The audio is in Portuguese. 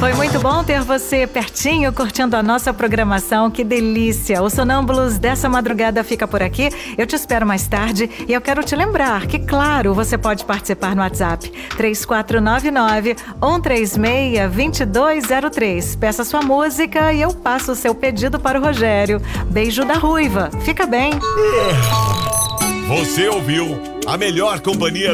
Foi muito bom ter você pertinho, curtindo a nossa programação. Que delícia! O Sonâmbulos dessa madrugada fica por aqui. Eu te espero mais tarde e eu quero te lembrar que, claro, você pode participar no WhatsApp 3499-136-2203. Peça sua música e eu passo o seu pedido para o Rogério. Beijo da Ruiva. Fica bem. Você ouviu a melhor companhia